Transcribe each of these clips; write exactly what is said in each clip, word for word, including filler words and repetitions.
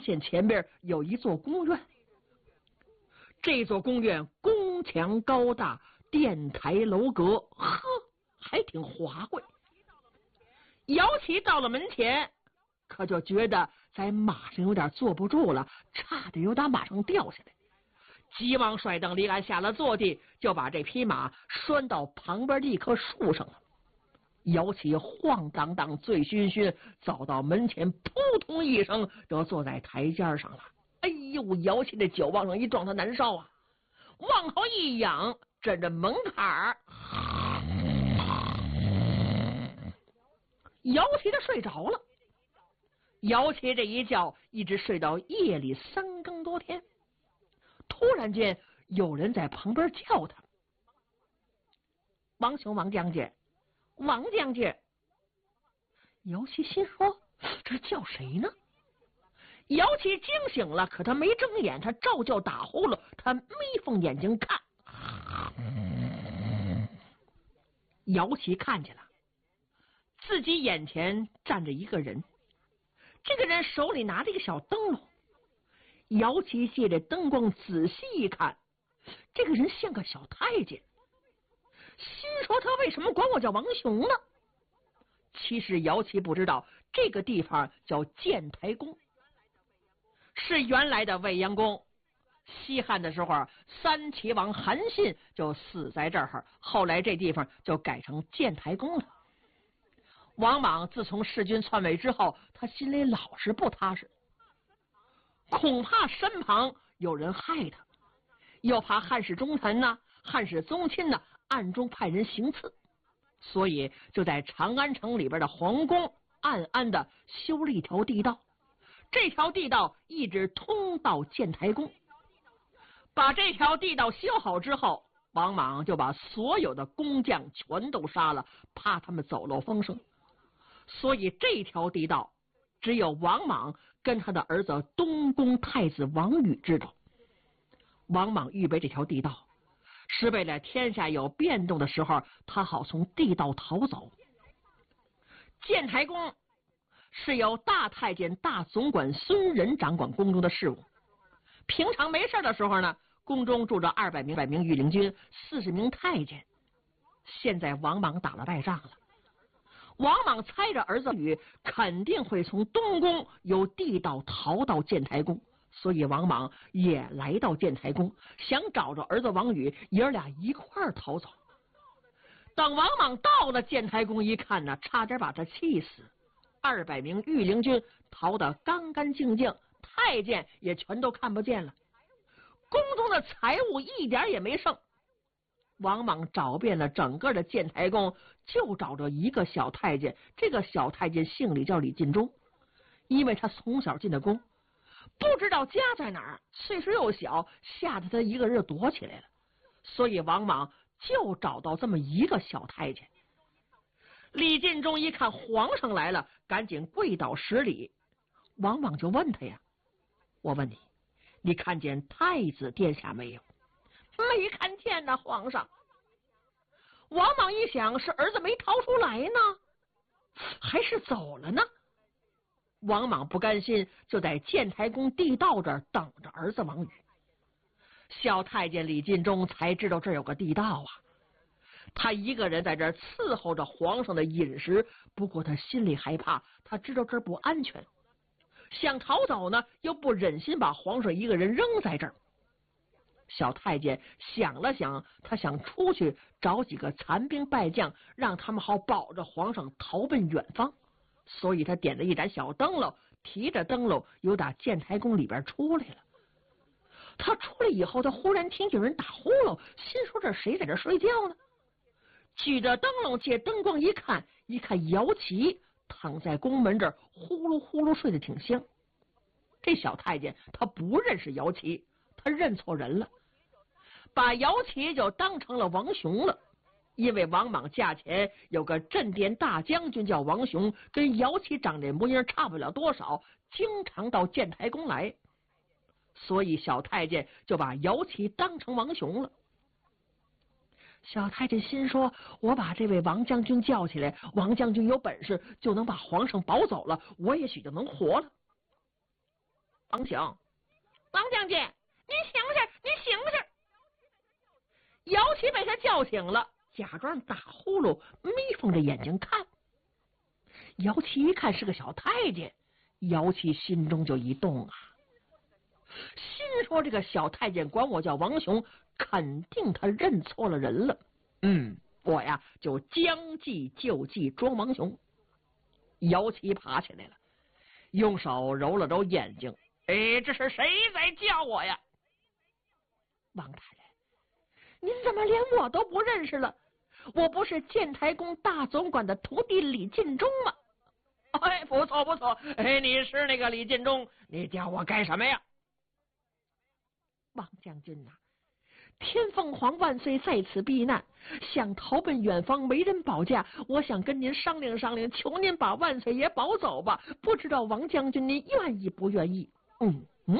现前边有一座宫院。这座宫院宫墙高大，殿台楼阁，呵，还挺华贵。姚琦到了门前，可就觉得在马上有点坐不住了，差点有打马上掉下来。急忙甩蹬离鞍，下了坐地，就把这匹马拴到旁边的一棵树上了。姚琦晃荡荡、醉醺醺，走到门前，扑通一声就坐在台阶上了。哎呦，姚琦这酒往上一撞，他难受啊，往后一仰，枕着门槛儿，姚琦他睡着了。姚琦这一觉一直睡到夜里三更多天。突然间有人在旁边叫他：“王兄，王将军，王将军。”姚琦心说：“这叫谁呢？”姚琦惊醒了，可他没睁眼，他照旧打呼噜，他眯缝眼睛看。姚琦看见了，自己眼前站着一个人，这个人手里拿着一个小灯笼。姚琦借着灯光仔细一看，这个人像个小太监，心说他为什么管我叫王雄呢？其实姚琦不知道，这个地方叫建台宫，是原来的未央宫。西汉的时候，三齐王韩信就死在这儿，后来这地方就改成建台宫了。王莽自从弑君篡位之后，他心里老是不踏实，恐怕身旁有人害他，又怕汉室忠臣呢、汉室宗亲呢暗中派人行刺，所以就在长安城里边的皇宫暗暗的修了一条地道。这条地道一直通到建台宫。把这条地道修好之后，王莽就把所有的工匠全都杀了，怕他们走漏风声。所以这条地道只有王莽跟他的儿子东宫太子王宇知道。王莽预备这条地道，是为了天下有变动的时候，他好从地道逃走。建台宫是由大太监大总管孙仁掌管宫中的事务。平常没事的时候呢，宫中住着二百名百名御林军，四十名太监。现在王莽打了败仗了，王莽猜着儿子宇肯定会从东宫由地道逃到建台宫，所以王莽也来到建台宫，想找着儿子王宇，爷儿俩一块儿逃走。等王莽到了建台宫一看呢，差点把他气死。二百名御林军逃得干干净净，太监也全都看不见了，宫中的财物一点也没剩。王莽找遍了整个的建台宫，就找着一个小太监，这个小太监姓李，叫李进忠。因为他从小进的宫，不知道家在哪儿，岁数又小，吓得他一个人躲起来了，所以王莽就找到这么一个小太监。李进忠一看皇上来了，赶紧跪倒十礼。王莽就问他呀：“我问你，你看见太子殿下没有？”“没看见呢，皇上。”王莽一想，是儿子没逃出来呢，还是走了呢？王莽不甘心，就在建台宫地道这儿等着儿子王宇。小太监李进忠才知道这儿有个地道啊，他一个人在这儿伺候着皇上的饮食，不过他心里害怕，他知道这儿不安全，想逃走呢，又不忍心把皇上一个人扔在这儿。小太监想了想，他想出去找几个残兵败将，让他们好保着皇上逃奔远方，所以他点了一盏小灯笼，提着灯笼由打建台宫里边出来了。他出来以后，他忽然听有人打呼噜，心说这谁在这睡觉呢？举着灯笼借灯光一看，一看姚琦躺在宫门这儿呼噜呼噜睡得挺香。这小太监他不认识姚琦，他认错人了，把姚琦就当成了王雄了。因为王莽驾前有个镇殿大将军叫王雄，跟姚琦长这模样差不了多少，经常到建台宫来，所以小太监就把姚琦当成王雄了。小太监心说，我把这位王将军叫起来，王将军有本事就能把皇上保走了，我也许就能活了。 王醒，王将军，您醒醒，您醒醒！姚琪被他叫醒了，假装打呼噜，眯缝着眼睛看。姚琪一看是个小太监，姚琪心中就一动啊，心说这个小太监管我叫王雄，肯定他认错了人了。嗯，我呀就将计就计，装王雄。姚琪爬起来了，用手揉了揉眼睛，哎，这是谁在叫我呀？王太太，您怎么连我都不认识了？我不是建台宫大总管的徒弟李进忠吗？哎，不错不错，哎，你是那个李进忠，你叫我干什么呀？王将军呐、啊，天凤凰万岁在此避难，想逃奔远方，没人保驾。我想跟您商量商量，求您把万岁爷保走吧。不知道王将军您愿意不愿意？嗯嗯。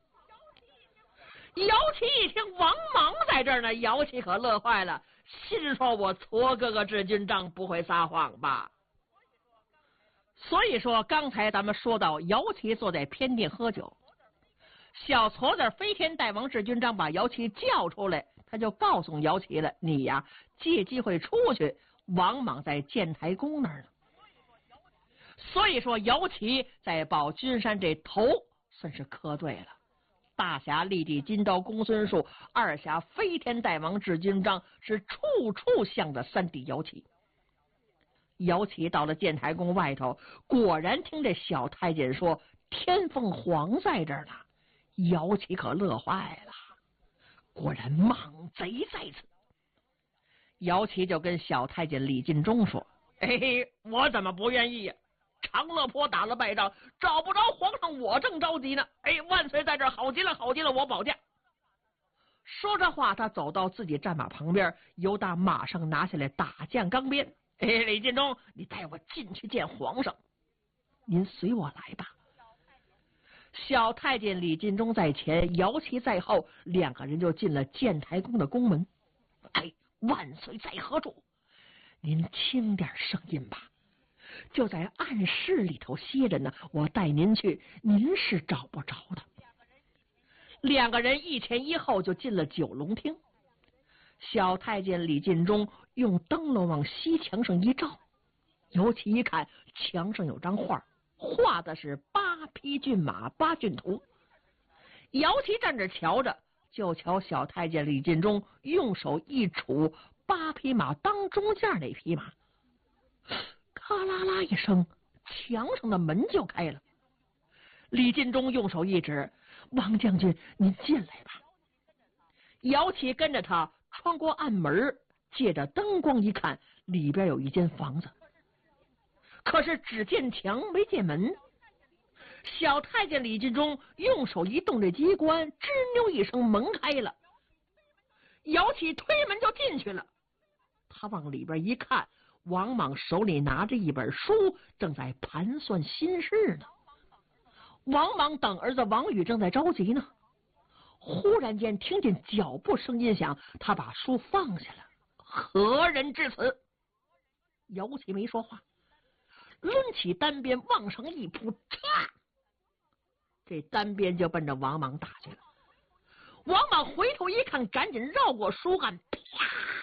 姚琪一听王莽在这儿呢，姚琪可乐坏了，心说我矬哥哥智军章不会撒谎吧？所以说，刚才咱们说到姚琪坐在偏殿喝酒，小矬子飞天大王智军章把姚琪叫出来，他就告诉姚琪了，你呀借机会出去，王莽在建台宫那儿呢。所以说姚琪在保君山这头算是磕对了，大侠立地金刀公孙述，二侠飞天大王智军章，是处处向着三弟姚琪。姚琪到了建台宫外头，果然听这小太监说天凤凰在这儿呢，姚琪可乐坏了，果然莽贼在此。姚琪就跟小太监李进忠说，哎，我怎么不愿意呀、啊？长乐坡打了败仗，找不着皇上，我正着急呢。哎，万岁在这儿，好极了，好极了，我保驾。说着话，他走到自己战马旁边，由打马上拿下来打将钢鞭。哎，李进忠，你带我进去见皇上。您随我来吧。小太监李进忠在前，姚琪在后，两个人就进了建台宫的宫门。哎，万岁在何处？您轻点声音吧。就在暗室里头歇着呢，我带您去，您是找不着的。两个人一前一后就进了九龙厅。小太监李进忠用灯笼往西墙上一照，尤其一看墙上有张画，画的是八匹骏马八骏图。姚琪站着瞧着，就瞧小太监李进忠用手一杵八匹马当中间那匹马，咔啦啦一声，墙上的门就开了。李进忠用手一指，王将军您进来吧。姚琪跟着他穿过暗门，借着灯光一看，里边有一间房子，可是只见墙没见门。小太监李进忠用手一动这机关，吱扭一声，门开了。姚琪推门就进去了。他往里边一看，王莽手里拿着一本书，正在盘算心事呢。王莽等儿子王宇正在着急呢。忽然间听见脚步声音响，他把书放下了。何人至此？姚琪没说话，抡起单鞭往上一扑，嚓！这单鞭就奔着王莽打去了。王莽回头一看，赶紧绕过书案，啪！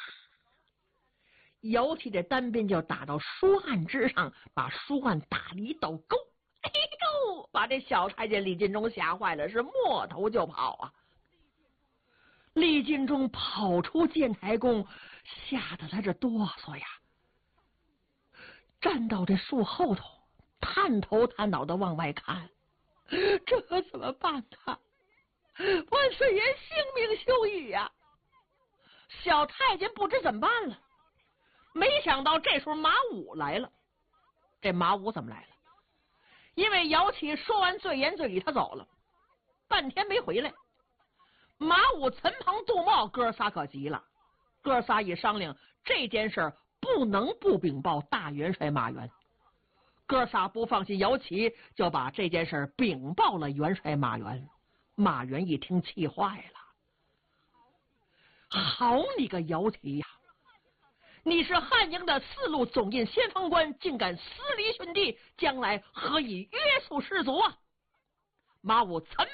姚琪这单鞭就打到书案之上，把书案打了一道沟。哎呦！把这小太监李进忠吓坏了，是摸头就跑啊！李进忠跑出建台宫，吓得他这哆嗦呀，站到这树后头，探头探脑的往外看，这可怎么办呢？万岁爷性命休矣呀！小太监不知怎么办了。没想到这时候马武来了。这马武怎么来了？因为姚琪说完最言最语，他走了，半天没回来。马武、陈鹏、杜茂哥仨可急了，哥仨一商量，这件事不能不禀报大元帅马援。哥仨不放心姚琪，就把这件事禀报了元帅马援。马援一听气坏了，好你个姚琪呀！你是汉营的四路总印先锋官，竟敢私离训弟，将来何以约束士卒啊？ 马武噌